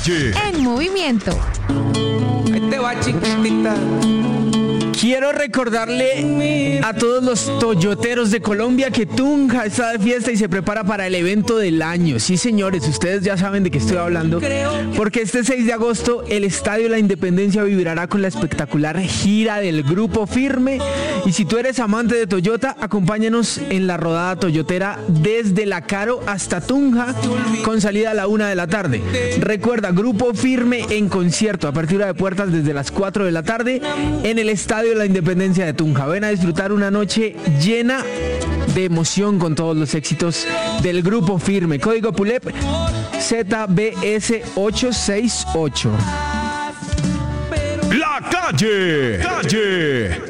calle. En movimiento. Ahí te va, chiquitita. Quiero recordarle a todos los toyoteros de Colombia que Tunja está de fiesta y se prepara para el evento del año. Sí, señores, ustedes ya saben de qué estoy hablando, porque este 6 de agosto el Estadio La Independencia vibrará con la espectacular gira del Grupo Firme. Y si tú eres amante de Toyota, acompáñanos en la rodada toyotera desde La Caro hasta Tunja, con salida a la 1 de la tarde. Recuerda, Grupo Firme en concierto, apertura de puertas desde las 4 de la tarde en el Estadio La Independencia de Tunja. Ven a disfrutar una noche llena de emoción con todos los éxitos del Grupo Firme. Código PULEP ZBS868. La calle.